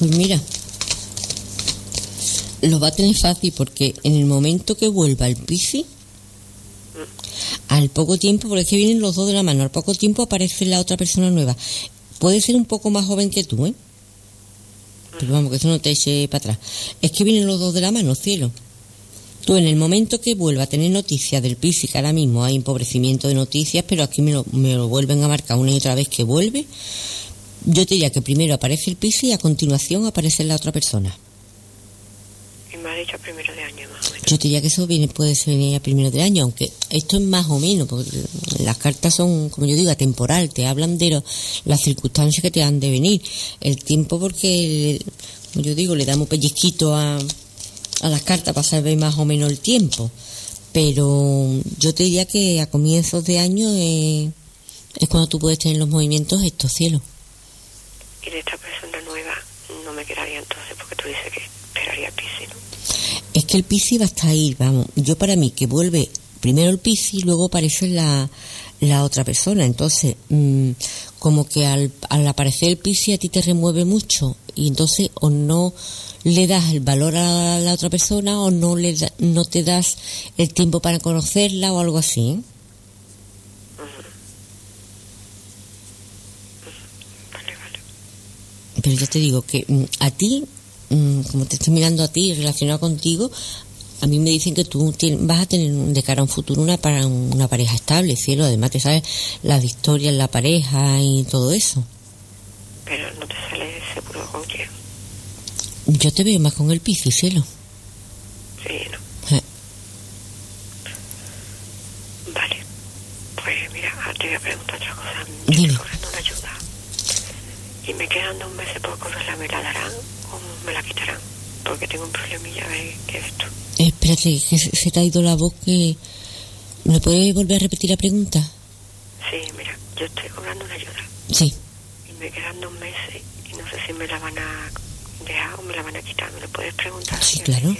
Pues mira, lo va a tener fácil porque en el momento que vuelva el Piscis, al poco tiempo, porque es que vienen los dos de la mano, al poco tiempo aparece la otra persona nueva. Puede ser un poco más joven que tú, ¿eh? Pero vamos, que eso no te eche para atrás. Es que vienen los dos de la mano, cielo. Tú en el momento que vuelva a tener noticias del Piscis, que ahora mismo hay empobrecimiento de noticias, pero aquí me lo vuelven a marcar una y otra vez que vuelve, yo te diría que primero aparece el Piscis y a continuación aparece la otra persona. Y me ha dicho primero de año más o menos. Yo te diría que eso puede venir a primero de año, aunque esto es más o menos, porque las cartas son, como yo digo, atemporal, te hablan de las circunstancias que te han de venir. El tiempo porque, como yo digo, le damos pellizquito a las cartas para saber más o menos el tiempo. Pero yo te diría que a comienzos de año es cuando tú puedes tener los movimientos estos, cielos. Y de esta persona nueva no me quedaría entonces, porque tú dices que esperaría a Piscis, ¿no? Es que el Piscis va hasta ahí, vamos. Yo para mí que vuelve primero el Piscis y luego aparece la otra persona. Entonces, como que al aparecer el Piscis a ti te remueve mucho y entonces o no le das el valor a la otra persona o no te das el tiempo para conocerla o algo así. Pero yo te digo que a ti, como te estoy mirando a ti relacionado contigo, a mí me dicen que tú vas a tener de cara a un futuro una pareja estable, cielo. Además te sabes las historias en la pareja y todo eso. Pero no te sale seguro con quién. Yo te veo más con el Piscis, cielo. Sí, ¿no? Vale. Pues mira, ahora te voy a preguntar otra cosa. Me Dime. estoy cobrando una ayuda. Y me quedan 2 meses por cobrarla. ¿Me la darán o me la quitarán? Porque tengo un problemilla. A ver, ¿qué es esto? Espérate, que se te ha ido la voz. Que ¿me puedes volver a repetir la pregunta? Sí, mira, yo estoy cobrando una ayuda. Sí. Y me quedan 2 meses y no sé si me la van a dejar o me la van a quitar. ¿Me lo puedes preguntar? Sí, claro.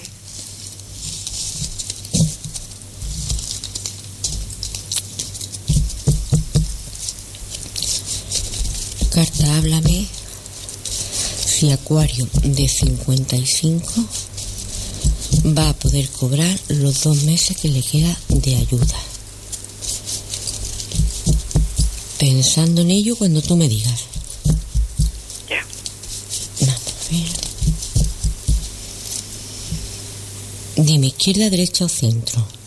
Carta, háblame si Acuario de 55 va a poder cobrar los 2 meses que le queda de ayuda. Pensando en ello cuando tú me digas. Ya. Nada, Dime, ¿izquierda, derecha o centro?